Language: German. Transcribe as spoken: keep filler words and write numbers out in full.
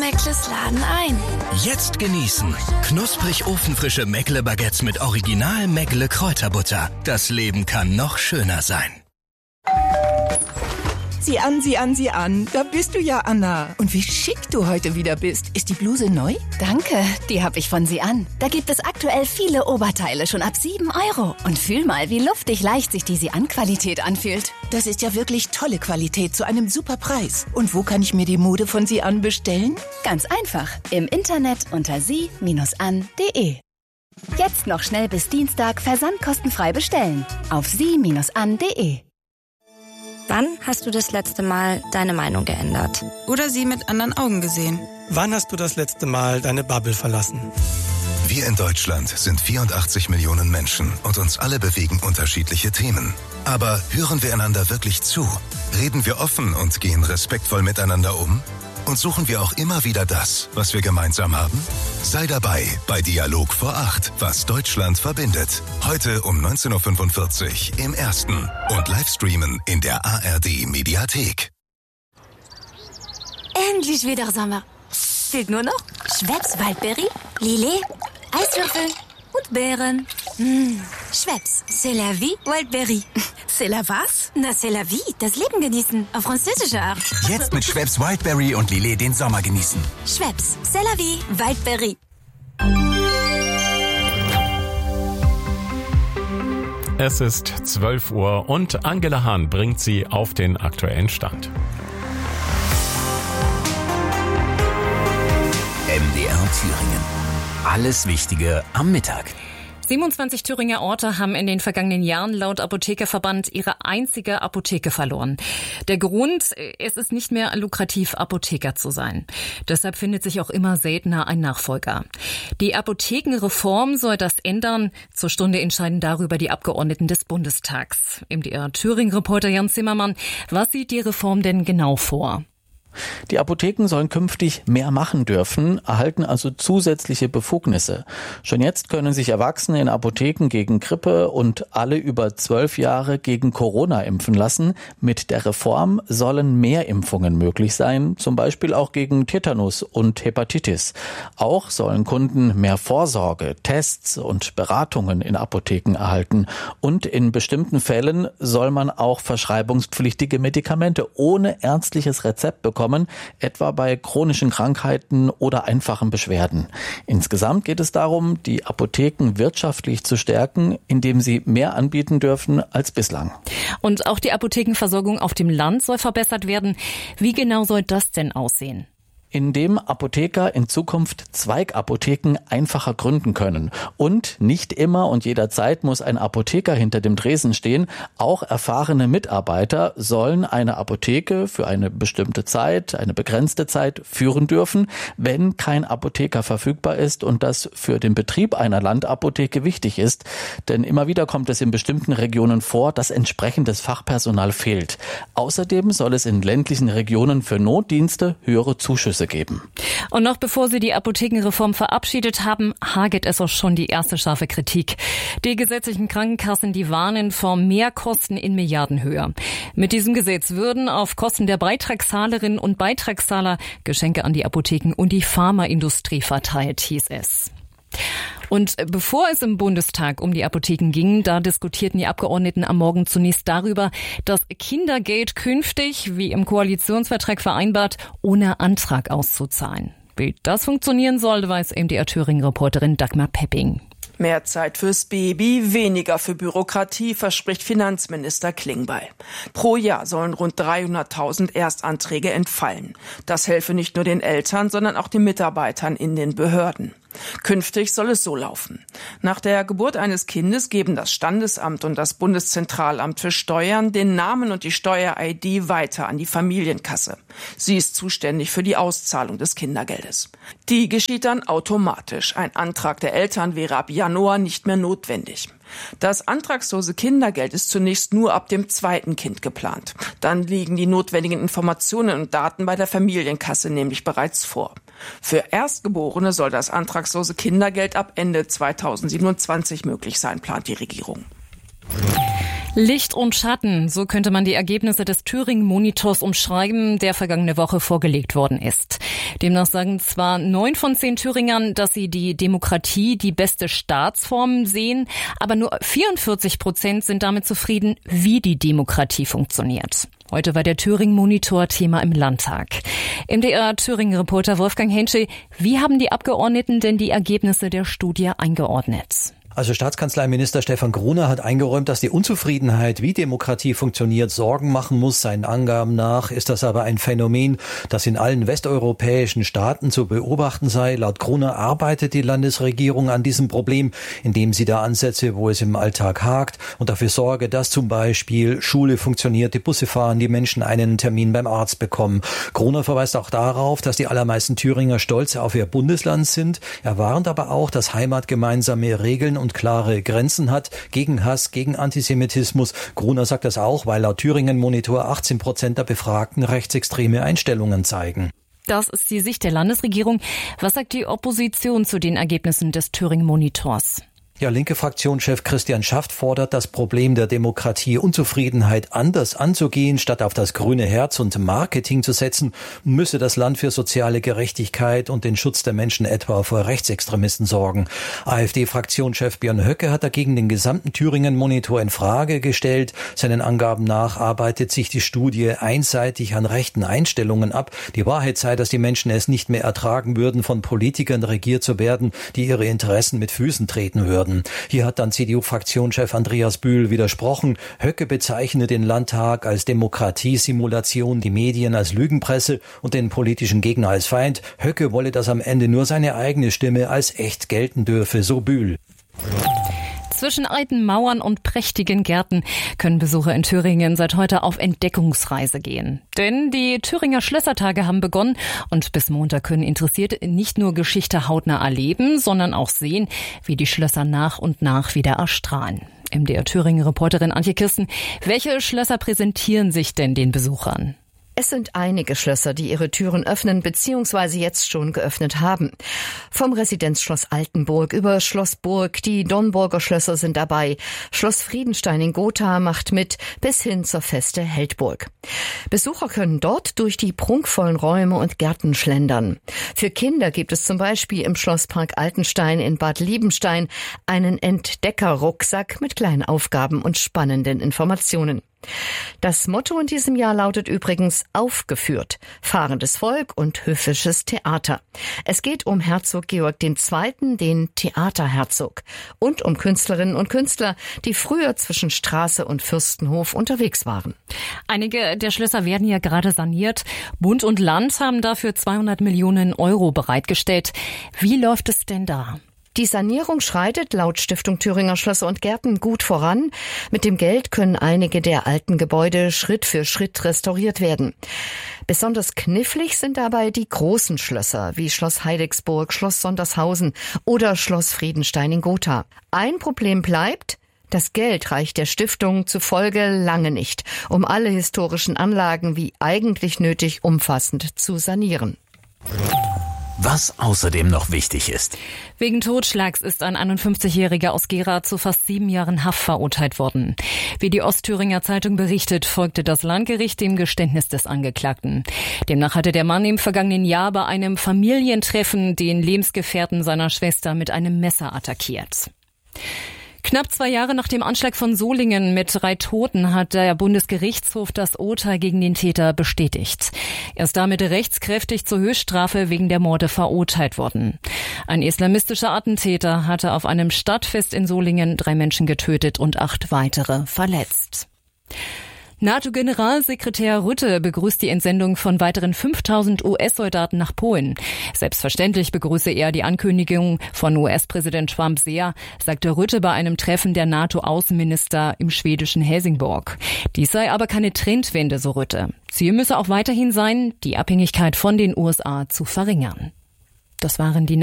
Meckles laden ein. Jetzt genießen. Knusprig ofenfrische Meckle-Baguettes mit Original Meckle Kräuterbutter. Das Leben kann noch schöner sein. Sieh an, sieh an, sieh an. Da bist du ja, Anna. Und wie schick du heute wieder bist. Ist die Bluse neu? Danke, die habe ich von Sie an. Da gibt es aktuell viele Oberteile schon ab sieben Euro. Und fühl mal, wie luftig leicht sich die Sie an Qualität anfühlt. Das ist ja wirklich tolle Qualität zu einem super Preis. Und wo kann ich mir die Mode von Sie an bestellen? Ganz einfach. Im Internet unter sie an punkt de. Jetzt noch schnell bis Dienstag versandkostenfrei bestellen. Auf sie an punkt de. Wann hast du das letzte Mal deine Meinung geändert? Oder sie mit anderen Augen gesehen? Wann hast du das letzte Mal deine Bubble verlassen? Wir in Deutschland sind vierundachtzig Millionen Menschen und uns alle bewegen unterschiedliche Themen. Aber hören wir einander wirklich zu? Reden wir offen und gehen respektvoll miteinander um? Und suchen wir auch immer wieder das, was wir gemeinsam haben? Sei dabei bei Dialog vor acht, was Deutschland verbindet. Heute um neunzehn Uhr fünfundvierzig im Ersten und Livestreamen in der A R D-Mediathek. Endlich wieder Sommer. Fehlt nur noch Schweppes Waldberry, Lillet, Eiswürfel und Beeren. Mmh. Schweppes, c'est la vie, Wildberry. C'est la was? Na, c'est la vie, das Leben genießen, auf französische Art. Jetzt mit Schweppes Wildberry und Lillet den Sommer genießen. Schweppes, c'est la vie, Wildberry. Es ist zwölf Uhr und Angela Hahn bringt Sie auf den aktuellen Stand. M D R Thüringen. Alles Wichtige am Mittag. siebenundzwanzig Thüringer Orte haben in den vergangenen Jahren laut Apothekerverband ihre einzige Apotheke verloren. Der Grund, es ist nicht mehr lukrativ, Apotheker zu sein. Deshalb findet sich auch immer seltener ein Nachfolger. Die Apothekenreform soll das ändern. Zur Stunde entscheiden darüber die Abgeordneten des Bundestags. M D R Thüringen-Reporter Jan Zimmermann, was sieht die Reform denn genau vor? Die Apotheken sollen künftig mehr machen dürfen, erhalten also zusätzliche Befugnisse. Schon jetzt können sich Erwachsene in Apotheken gegen Grippe und alle über zwölf Jahre gegen Corona impfen lassen. Mit der Reform sollen mehr Impfungen möglich sein, zum Beispiel auch gegen Tetanus und Hepatitis. Auch sollen Kunden mehr Vorsorge, Tests und Beratungen in Apotheken erhalten. Und in bestimmten Fällen soll man auch verschreibungspflichtige Medikamente ohne ärztliches Rezept bekommen, etwa bei chronischen Krankheiten oder einfachen Beschwerden. Insgesamt geht es darum, die Apotheken wirtschaftlich zu stärken, indem sie mehr anbieten dürfen als bislang. Und auch die Apothekenversorgung auf dem Land soll verbessert werden. Wie genau soll das denn aussehen? Indem Apotheker in Zukunft Zweigapotheken einfacher gründen können. Und nicht immer und jederzeit muss ein Apotheker hinter dem Tresen stehen. Auch erfahrene Mitarbeiter sollen eine Apotheke für eine bestimmte Zeit, eine begrenzte Zeit führen dürfen, wenn kein Apotheker verfügbar ist und das für den Betrieb einer Landapotheke wichtig ist. Denn immer wieder kommt es in bestimmten Regionen vor, dass entsprechendes Fachpersonal fehlt. Außerdem soll es in ländlichen Regionen für Notdienste höhere Zuschüsse geben. Und noch bevor sie die Apothekenreform verabschiedet haben, hagelt es auch schon die erste scharfe Kritik. Die gesetzlichen Krankenkassen, die warnen vor Mehrkosten in Milliardenhöhe. Mit diesem Gesetz würden auf Kosten der Beitragszahlerinnen und Beitragszahler Geschenke an die Apotheken und die Pharmaindustrie verteilt, hieß es. Und bevor es im Bundestag um die Apotheken ging, da diskutierten die Abgeordneten am Morgen zunächst darüber, dass Kindergeld künftig, wie im Koalitionsvertrag vereinbart, ohne Antrag auszuzahlen. Wie das funktionieren soll, weiß M D R Thüringen-Reporterin Dagmar Pepping. Mehr Zeit fürs Baby, weniger für Bürokratie, verspricht Finanzminister Klingbeil. Pro Jahr sollen rund dreihunderttausend Erstanträge entfallen. Das helfe nicht nur den Eltern, sondern auch den Mitarbeitern in den Behörden. Künftig soll es so laufen. Nach der Geburt eines Kindes geben das Standesamt und das Bundeszentralamt für Steuern den Namen und die Steuer-I D weiter an die Familienkasse. Sie ist zuständig für die Auszahlung des Kindergeldes. Die geschieht dann automatisch. Ein Antrag der Eltern wäre ab Januar nicht mehr notwendig. Das antragslose Kindergeld ist zunächst nur ab dem zweiten Kind geplant. Dann liegen die notwendigen Informationen und Daten bei der Familienkasse nämlich bereits vor. Für Erstgeborene soll das antragslose Kindergeld ab Ende zweitausendsiebenundzwanzig möglich sein, plant die Regierung. Licht und Schatten, so könnte man die Ergebnisse des Turing-Monitors umschreiben, der vergangene Woche vorgelegt worden ist. Demnach sagen zwar neun von zehn Thüringern, dass sie die Demokratie die beste Staatsform sehen, aber nur vierundvierzig Prozent sind damit zufrieden, wie die Demokratie funktioniert. Heute war der Turing-Monitor Thema im Landtag. M D R-Thüringen-Reporter Wolfgang Henschel, wie haben die Abgeordneten denn die Ergebnisse der Studie eingeordnet? Also Staatskanzleiminister Stefan Gruner hat eingeräumt, dass die Unzufriedenheit, wie Demokratie funktioniert, Sorgen machen muss. Seinen Angaben nach ist das aber ein Phänomen, das in allen westeuropäischen Staaten zu beobachten sei. Laut Gruner arbeitet die Landesregierung an diesem Problem, indem sie da ansetze, wo es im Alltag hakt und dafür sorge, dass zum Beispiel Schule funktioniert, die Busse fahren, die Menschen einen Termin beim Arzt bekommen. Gruner verweist auch darauf, dass die allermeisten Thüringer stolz auf ihr Bundesland sind. Er warnt aber auch, dass Heimat gemeinsame Regeln und klare Grenzen hat gegen Hass, gegen Antisemitismus. Gruner sagt das auch, weil laut Thüringen-Monitor achtzehn Prozent der Befragten rechtsextreme Einstellungen zeigen. Das ist die Sicht der Landesregierung. Was sagt die Opposition zu den Ergebnissen des Turing-Monitors? Ja, linke Fraktionschef Christian Schaft fordert, das Problem der Demokratie Unzufriedenheit anders anzugehen, statt auf das grüne Herz und Marketing zu setzen, müsse das Land für soziale Gerechtigkeit und den Schutz der Menschen etwa vor Rechtsextremisten sorgen. AfD-Fraktionschef Björn Höcke hat dagegen den gesamten Thüringen-Monitor in Frage gestellt. Seinen Angaben nach arbeitet sich die Studie einseitig an rechten Einstellungen ab. Die Wahrheit sei, dass die Menschen es nicht mehr ertragen würden, von Politikern regiert zu werden, die ihre Interessen mit Füßen treten würden. Hier hat dann C D U-Fraktionschef Andreas Bühl widersprochen. Höcke bezeichnet den Landtag als Demokratiesimulation, die Medien als Lügenpresse und den politischen Gegner als Feind. Höcke wolle, dass am Ende nur seine eigene Stimme als echt gelten dürfe, so Bühl. Zwischen alten Mauern und prächtigen Gärten können Besucher in Thüringen seit heute auf Entdeckungsreise gehen. Denn die Thüringer Schlössertage haben begonnen und bis Montag können Interessierte nicht nur Geschichte hautnah erleben, sondern auch sehen, wie die Schlösser nach und nach wieder erstrahlen. M D R-Thüringen-Reporterin Antje Kirsten, welche Schlösser präsentieren sich denn den Besuchern? Es sind einige Schlösser, die ihre Türen öffnen bzw. jetzt schon geöffnet haben. Vom Residenzschloss Altenburg über Schloss Burg, die Dornburger Schlösser sind dabei. Schloss Friedenstein in Gotha macht mit, bis hin zur Feste Heldburg. Besucher können dort durch die prunkvollen Räume und Gärten schlendern. Für Kinder gibt es zum Beispiel im Schlosspark Altenstein in Bad Liebenstein einen Entdeckerrucksack mit kleinen Aufgaben und spannenden Informationen. Das Motto in diesem Jahr lautet übrigens aufgeführt, fahrendes Volk und höfisches Theater. Es geht um Herzog Georg der Zweite., den Theaterherzog, und um Künstlerinnen und Künstler, die früher zwischen Straße und Fürstenhof unterwegs waren. Einige der Schlösser werden ja gerade saniert. Bund und Land haben dafür zweihundert Millionen Euro bereitgestellt. Wie läuft es denn da? Die Sanierung schreitet laut Stiftung Thüringer Schlösser und Gärten gut voran. Mit dem Geld können einige der alten Gebäude Schritt für Schritt restauriert werden. Besonders knifflig sind dabei die großen Schlösser wie Schloss Heidigsburg, Schloss Sondershausen oder Schloss Friedenstein in Gotha. Ein Problem bleibt: das Geld reicht der Stiftung zufolge lange nicht, um alle historischen Anlagen wie eigentlich nötig umfassend zu sanieren. Was außerdem noch wichtig ist. Wegen Totschlags ist ein einundfünfzigjähriger aus Gera zu fast sieben Jahren Haft verurteilt worden. Wie die Ostthüringer Zeitung berichtet, folgte das Landgericht dem Geständnis des Angeklagten. Demnach hatte der Mann im vergangenen Jahr bei einem Familientreffen den Lebensgefährten seiner Schwester mit einem Messer attackiert. Knapp zwei Jahre nach dem Anschlag von Solingen mit drei Toten hat der Bundesgerichtshof das Urteil gegen den Täter bestätigt. Er ist damit rechtskräftig zur Höchststrafe wegen der Morde verurteilt worden. Ein islamistischer Attentäter hatte auf einem Stadtfest in Solingen drei Menschen getötet und acht weitere verletzt. NATO-Generalsekretär Rutte begrüßt die Entsendung von weiteren fünftausend U S-Soldaten nach Polen. Selbstverständlich begrüße er die Ankündigung von U S-Präsident Trump sehr, sagte Rutte bei einem Treffen der NATO-Außenminister im schwedischen Helsingborg. Dies sei aber keine Trendwende, so Rutte. Ziel müsse auch weiterhin sein, die Abhängigkeit von den U S A zu verringern. Das waren die